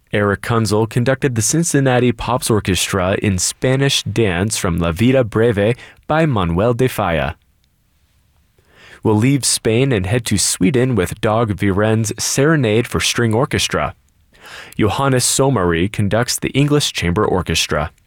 Eric Kunzel conducted the Cincinnati Pops Orchestra in Spanish Dance from La Vida Breve by Manuel de Falla. We'll leave Spain and head to Sweden with Dag Viren's Serenade for String Orchestra. Johannes Somari conducts the English Chamber Orchestra.